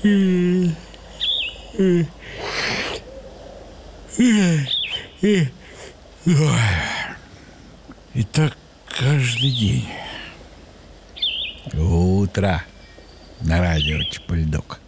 И так каждый день. Утро на радио Чапульдок.